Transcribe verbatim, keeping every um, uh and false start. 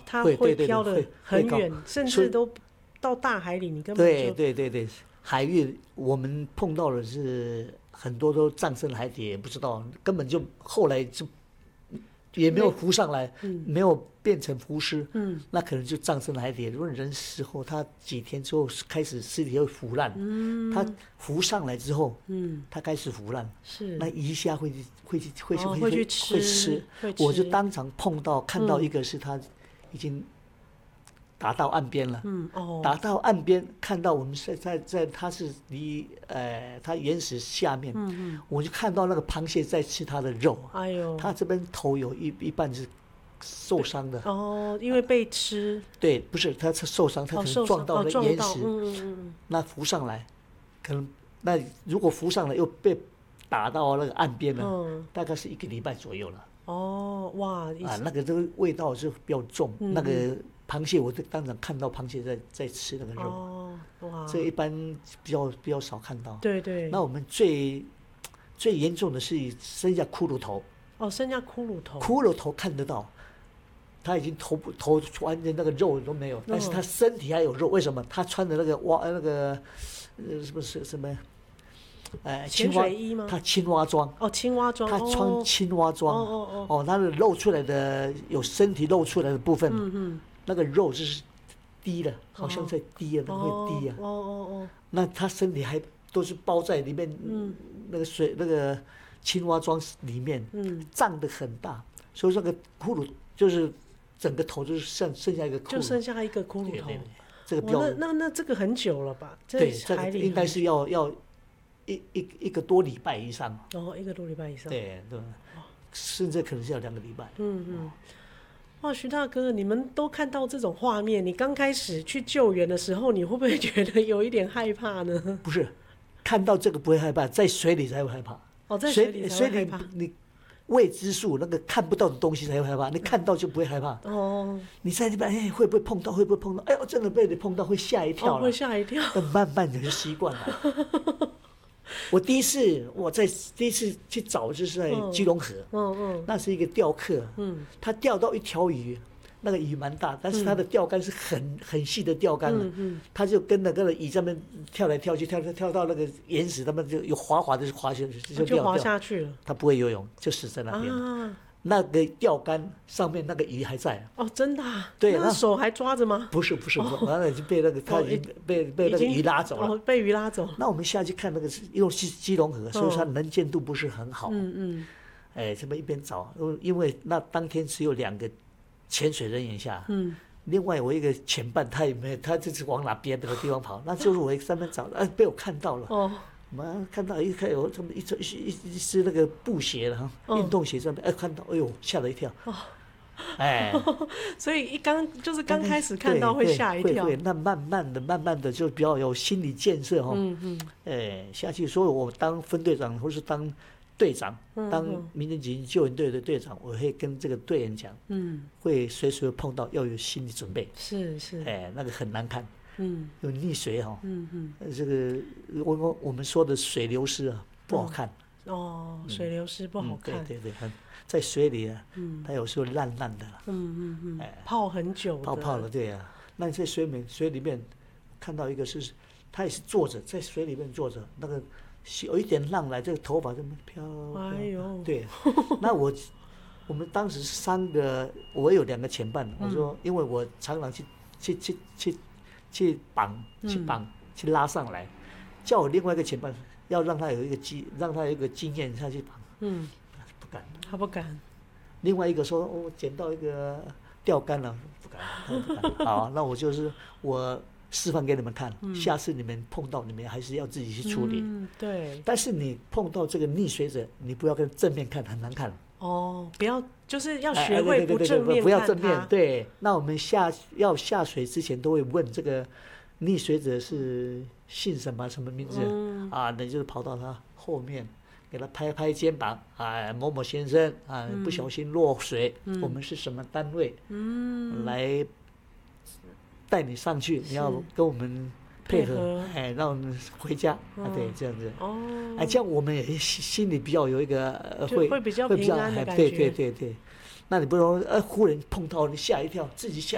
它会飘得很远，甚至都到大海里，你根本就对对对对，海域我们碰到的是很多都葬身海底，也不知道，根本就后来就也没有浮上来，嗯、没有变成浮尸，嗯，那可能就葬身海底。如果人死后，他几天之后开始尸体会腐烂，嗯，他浮上来之后，嗯，他开始腐烂， 是那鱼虾会会会哦、 会会去吃， 会吃，我就当场碰到看到一个是他已经打到岸边了，嗯哦，打到岸边看到我们在在在他是离呃他岩石下面，嗯嗯，我就看到那个螃蟹在吃他的肉，哎呦，他这边头有一一半是受伤的哦，因为被吃， 对，不是他是受伤，他可能撞到了岩石， 哦嗯嗯嗯， 那浮上来，可能那如果浮上来又被打到那个岸边了，嗯，大概是一个礼拜左右了。 哦，哇， 啊，那个这个味道是比较重，嗯、那个螃蟹我当场看到螃蟹在在吃那个肉，哦，哇，这一般比较比较少看到。 对对。 那我们最最严重的是剩下骷髅头。 哦，剩下骷髅头。 骷髅头看得到，他已经头头完全那个肉都没有，但是他身体还有肉，为什么？他穿的那个蛙那个呃什么是什么？ 呃，潜水衣吗？ 他青蛙装哦，青蛙装， 他穿青蛙装，哦哦哦，哦，他的露出来的有身体露出来的部分，嗯嗯，那个肉就是低的，好像在低啊，那会低啊，哦哦哦，那他身体还都是包在里面，嗯，那个水那个青蛙装里面，嗯，胀得很大，所以那个骷髅就是整个头就是剩剩下一个骷髅， 就剩下一个骷髅头， 这个标， 那那那这个很久了吧？ 对，这个应该是要要。一一一个多礼拜以上， 哦，一个多礼拜以上， 对对，甚至可能是要两个礼拜。 嗯嗯，哇，徐大哥，你们都看到这种画面，你刚开始去救援的时候，你会不会觉得有一点害怕呢？ 不是，看到这个不会害怕，在水里才会害怕。 哦，在水里才会害怕。 你未知数那个看不到的东西才会害怕，你看到就不会害怕。哦，你在这边哎会不会碰到？会不会碰到？哎呦，真的被你碰到会吓一跳了， 哦，会吓一跳。 慢慢的就习惯了。我第一次我在第一次去找就是在基隆河，嗯嗯，那是一个钓客，嗯，他钓到一条鱼，那个鱼蛮大，但是他的钓竿是很很细的钓竿了，嗯嗯，他就跟那个鱼上面跳来跳去，跳跳到那个岩石，他们就有滑滑的滑下去， 就就滑下去了。 他不会游泳，就死在那边。啊，那个钓竿上面那个鱼还在哦，真的、啊？ 对， 那手还抓着吗？ 不是不是，完了已经被那个他已经被被那个鱼拉走了， 哦，被鱼拉走。 那我们下去看那个是因为是基隆河，所以它能见度不是很好。嗯嗯，哎，这么一边找，因为那当天只有两个潜水人员下，嗯，另外我一个前伴他也没有，他就是往哪边那个地方跑，那就是我上面找，哎，被我看到了。哦。我们看到一看有这么一只一一只那个布鞋了哈，运、嗯、动鞋上面，哎，看到，哎呦，吓了一跳。哦，哎， 所以一刚就是刚开始看到会吓一跳， 会会，那慢慢的、慢慢的就比较有心理建设哈。嗯嗯。哎，下去，所以我当分队长或是当队长，嗯、当民间紧急救援队的队长，我会跟这个队员讲，嗯，会随时碰到要有心理准备。 是是。 哎，那个很难看。嗯，有溺水哈，嗯嗯，这个我我们说的水流失啊不好看， 嗯、哦，水流失不好看， 嗯、对对对，很在水里啊，嗯，它有时候烂烂的， 嗯嗯嗯，哎，泡很久的， 泡泡了，对啊，那你在水面水里面看到一个是，他也是坐着在水里面坐着，那个有一点浪来，这个头发这么飘，哎呦，对，那我我们当时三个，我有两个前伴，我说，因为我常常去去去去。去绑，去绑，嗯、去拉上来，叫我另外一个前伴要让他有一个经，让他有一个经验下去绑。嗯，不敢， 他不敢。 另外一个说，我、哦、捡到一个钓竿了，不敢，他不敢。好，那我就是我示范给你们看，嗯、下次你们碰到你们还是要自己去处理。 嗯，对。 但是你碰到这个溺水者，你不要跟正面看，很难看。 哦，不要，就是要学会不正面看他， 不要正面。对，那我们下要下水之前都会问这个溺水者是姓什么，什么名字、嗯、啊？那就是跑到他后面，给他拍拍肩膀啊，某某先生啊，嗯、不小心落水，嗯、我们是什么单位？嗯，来带你上去，你要跟我们配合，哎，让我们回家、哦、啊，对，这样子。哦，哎，这样我们也心里比较有一个呃，会会比较平安的感觉。 对对对对，那你不能呃忽然碰到你吓一跳，自己吓。